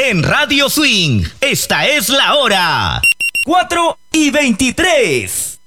En Radio Swing, esta es la hora. 4:23.